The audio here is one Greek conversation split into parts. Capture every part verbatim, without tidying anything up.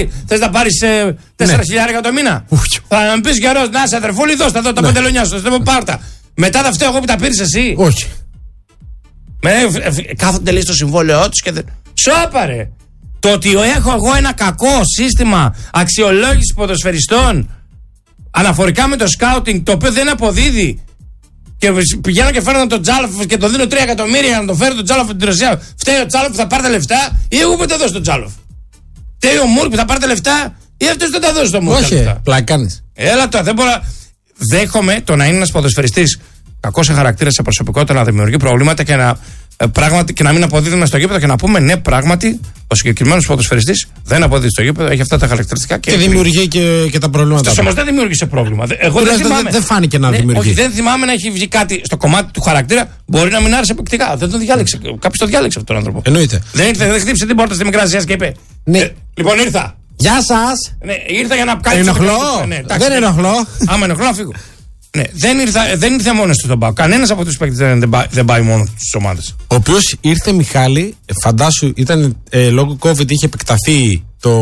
χιλιάρι. Θες να πάρεις ε, τέσσερα χιλιάρικα το μήνα. Θα μου πεις καιρός, να σε αδερφούλη, δώσ' τα δω τα παντελονιά σου. Δεν μου πάρτα. Μετά θα φταίω εγώ που τα πήρες εσύ. Όχι. Με, ε, κάθονται λέει στο συμβόλαιό τους και δεν. Σώπαρε! Το ότι έχω εγώ ένα κακό σύστημα αξιολόγησης ποδοσφαιριστών αναφορικά με το σκάουτινγκ, το οποίο δεν αποδίδει. Και πηγαίνω και φέρνω τον Τζάλοφ και το δίνω τρία εκατομμύρια για να τον φέρω τον Τζάλοφ από την Ρωσία. Φταίει ο Τζάλοφ που θα πάρει τα λεφτά, ή εγώ που θα δώσω τον Τζάλοφ. Φταίει ο Μουρ που θα πάρει τα λεφτά, ή αυτό δεν θα δώσει τον Μουρ. Όχι, πλάκα κάνεις. Έλα τώρα, δεν μπορώ. Δέχομαι το να είναι ένας ποδοσφαιριστής κακός σε χαρακτήρα, σε προσωπικότητα, να δημιουργεί προβλήματα και να, ε, πράγματι, και να μην αποδίδουμε στο γήπεδο και να πούμε ναι, πράγματι ο συγκεκριμένος ποδοσφαιριστής δεν αποδίδει στο γήπεδο, έχει αυτά τα χαρακτηριστικά. Και, και δημιουργεί και, και τα προβλήματα. Αυτό όμως δεν δημιούργησε πρόβλημα. Εγώ δεν, θυμάμαι, δεν, δεν φάνηκε να ναι, δημιουργεί. Όχι, δεν θυμάμαι να έχει βγει κάτι στο κομμάτι του χαρακτήρα. Μπορεί να μην άρεσε επεκτικά. Δεν το διάλεξε. Κάποιος το διάλεξε αυτόν τον άνθρωπο. Εννοείται. Δεν ήρθε, δεν χτύπησε την πόρτα στη Μικρά Ασία και είπε. Ναι. Ε, λοιπόν, ήρθα. Γεια σας. Ναι, ήρθα για να κάνει. Ενοχλώ. Ναι, δεν ενοχλώ. Άμα ενοχλώ, να φύγω. Ναι, δεν, ήρθα, δεν ήρθε μόνος του στον ΠΑΟΚ. Κανένας από τους παίκτες δεν, δεν, πάει, δεν πάει μόνο του στις ομάδες. Ο οποίος ήρθε, Μιχάλη, φαντάσου, ήταν ε, λόγω COVID, είχε επεκταθεί το,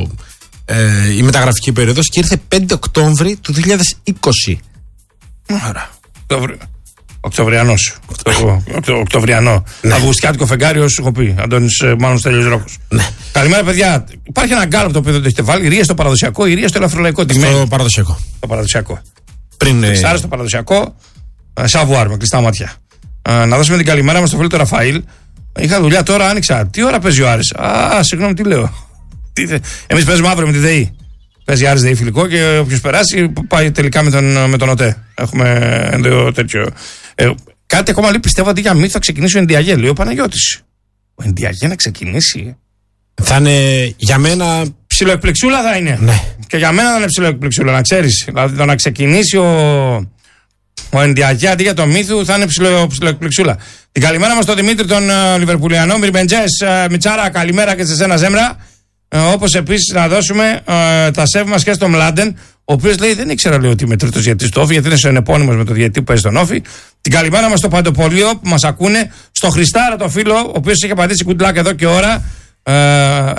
ε, η μεταγραφική περίοδος και ήρθε πέντε Οκτώβρη του δύο χιλιάδες είκοσι. Άρα. Οκτωβριανός. Οκτωβριανό. Ναι. Αυγουστιάτικο φεγγάρι, όσο έχω πει. Αντώνης Μάνος Τέλειος Ρόκος. Ναι. Καλημέρα, παιδιά. Υπάρχει ένα γκάλωπ το οποίο δεν το έχετε βάλει. Ρία στο παραδοσιακό, η Ρία στο ελαφρολαϊκό. Στο παραδοσιακό. Το παραδοσιακό. Πριν. Άρα στο παραδοσιακό, σαβουάρ με κλειστά μάτια. Α, να δώσουμε την καλημέρα μας στο φίλο του Ραφαήλ. Είχα δουλειά τώρα, άνοιξα. Τι ώρα παίζει ο Άρης? Α, συγγνώμη, τι λέω. Εμείς παίζουμε αύριο με τη ΔΕΗ. Παίζει Άρης ΔΕΗ φιλικό και όποιος περάσει πάει τελικά με τον, με τον ΟΤΕ. Έχουμε ένα τέτοιο. Ε, κάτι ακόμα λέει, πιστεύω ότι για μύθο θα ξεκινήσει ο Ενδιαγέ. Λέει ο Παναγιώτης. Ο Ενδιαγέ να ξεκινήσει. Θα είναι για μένα. Ψιλοεκπληξούλα θα είναι. Ναι. Και για μένα θα είναι ψιλοεκπληξούλα, να ξέρεις. Δηλαδή το να ξεκινήσει ο, ο Ενδιαγέ αντί για το μύθου θα είναι ψιλο, ψιλοεκπληξούλα. Την καλημέρα μας στον Δημήτρη τον uh, Λιβερπουλιανό. Μυρμπεντζές, uh, Μιτσάρα, καλημέρα και σε σένα Ζέμρα. Uh, όπως επίσης να δώσουμε uh, τα σέβη μας και στον Μλάντεν, ο οποίος λέει δεν ήξερα λέει, ότι είμαι τρίτος διαιτητής του Όφη, γιατί είναι συνεπώνυμος με το διαιτητή που παίζει στον Όφη. Την καλημέρα μας στο Παντοπολείο που μας ακούνε, στο Χριστάρα το φίλο, ο οποίος είχε πατήσει κουντλάκ εδώ και ώρα. Uh,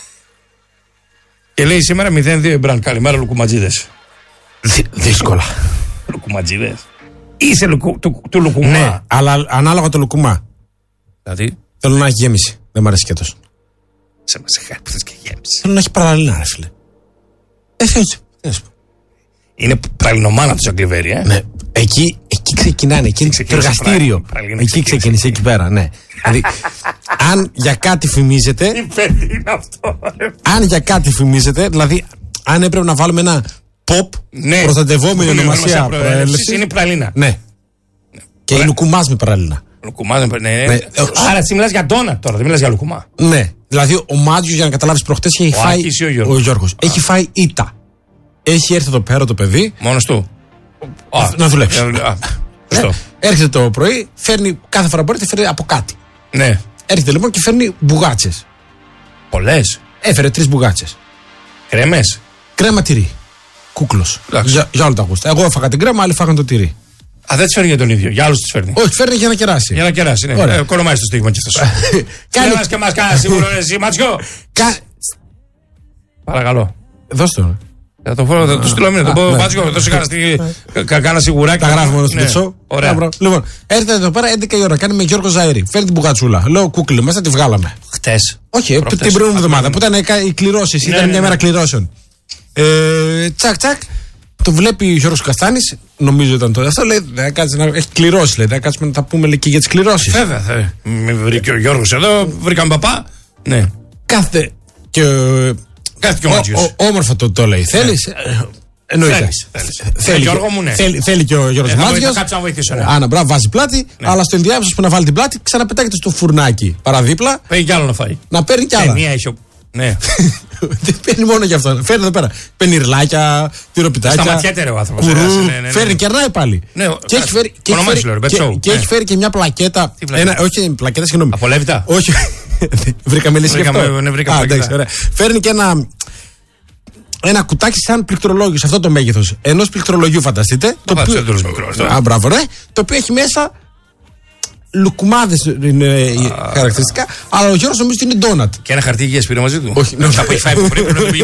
και λέει σήμερα μηδέν δύο η Μπραντ. Καλημέρα Λουκουματζίδες. Δύσκολα. Λουκουματζίδες. Είσαι λουκου, του, του Λουκουμά. Ναι, αλλά ανάλογα το Λουκουμά. Δηλαδή. Θέλω να έχει γέμιση. Δεν μ' αρέσει και τόσο. Σε μας εχάρει που θες και γέμιση. Θέλω να έχει παραλίνα, ρε φίλε. Ε, έτσι. Είναι πραλινομάνα του Ζαγκλιβέρη, ε. Ναι. Εκεί, εκεί ξεκινάνε. Εκεί είναι το εργαστήριο. Εκεί ξεκίνησε, εκεί πέρα, ναι. Δηλαδή, αν για κάτι φημίζεται. Τι παιδί είναι αυτό, ρε. Αν για κάτι φημίζεται, δηλαδή, αν έπρεπε να βάλουμε ένα pop ναι. προστατευόμενη ονομασία προέλευσης. Είναι η πραλίνα. Ναι. Και είναι λουκουμάς με πραλίνα. Λουκουμάς με πραλίνα. Ναι. Άρα εσύ μιλάς για ντόνατ τώρα, δεν μιλάς για λουκουμά. Ναι. Δηλαδή, ο Μάτζιος, για να καταλάβεις, προχτές έχει ο φάει. Ο Γιώργος. Ο Γιώργος. Έχει φάει ήττα. Έχει έρθει εδώ πέρα το παιδί. Μόνος του. Α, να δουλέψει. Σωστό. Ε, έρχεται το πρωί, φέρνει κάθε φορά μπορεί, φέρνει από κάτι. Ναι. Έρχεται λοιπόν και φέρνει μπουγάτσες. Πολλές. Έφερε τρεις μπουγάτσες. Κρέμες. Κρέμα τυρί. Κούκλος. Για, για όλα τα γούστα. Εγώ έφαγα την κρέμα, άλλοι φάγαν το τυρί. Α, δεν τις φέρνει για τον ίδιο. Για άλλους τις φέρνει. Όχι, φέρνει για να κεράσει. Για να κεράσει, ναι. Ε, κονομάζει το στίγμα κι αυτός. Κάνει και μας κάνει σίγουρο εσύ, Ματσιό. Παρακαλώ. Δώστε το. Θα το φέρω, θα το στείλω μήνυμα. Το πω Ματσιό, θα δώσει κανένα σιγουράκι. Τα γράφουμε εδώ στο πετσό. Ωραία. Λοιπόν, έρχεται εδώ πέρα έντεκα η ώρα, κάνει με Γιώργο Ζαΐρη. Φέρνει την μπουγατσούλα. Λέω κούκλι, μέσα τη βγάλαμε. Χτες. Όχι, την προηγούμενη εβδομάδα που ήταν οι κληρώσεις. Ήταν μια μέρα κληρώσεων. Τσακ, τσακ. Το βλέπει ο Γιώργος Καστάνης, νομίζω ήταν το αυτό. Λέει, δεν κάτσε να έχει κληρώσει. Λέει, δεν κάτσουμε να τα πούμε λέει, και για τις κληρώσεις. Βέβαια, θα με βρήκε ο Γιώργος εδώ, βρήκαμε παπά. Ναι. Κάθε. Και. Κάθε και ο Μάτζιος. Όμορφα το, το λέει. Θέλεις. Εννοείται. Θέλει, θέλει, θέλει και ο Γιώργος Μάτζιος. Θα κάτσω να βοηθήσω. Ναι. Άνα, μπράβο, βάζει πλάτη, ναι. Αλλά στο ενδιάμεσο που να βάλει την πλάτη, ξαναπετάγεται στο φουρνάκι παραδίπλα. Παίρνει κι άλλο να φάει. Να παίρνει κι άλλο. Μία έχει. Ναι. Δεν παίρνει μόνο για αυτό. Φέρνει εδώ πέρα. Παίρνει ρλάκια, τυροπιτάκια. Σταματιέται ρε ο άνθρωπος. Κουρού, ναι, ναι, ναι. Φέρνει, κερνάει πάλι. Ναι, και έχει φέρει και, έχει φέρει, και, και, και έχει φέρει και μια πλακέτα. Ένα, όχι, πλακέτα, συγγνώμη. Απολέβητα. Όχι. Βρήκαμε λύση γι' αυτό. Ναι, βρήκαμε πλακέτα. Φέρνει και ένα. Ένα κουτάκι σαν πληκτρολόγιο, σε αυτό το μέγεθος. Ενός πληκτρολογιού, φανταστείτε. Το οποίο. Α, μπράβο, ρε. Το οποίο έχει μέσα. Λουκουμάδες είναι χαρακτηριστικά, αλλά ο Γιώργος νομίζω ότι είναι ντόνατ. Και ένα χαρτί υγείας πήρε μαζί του. Όχι, θα πει φάει που πρέπει να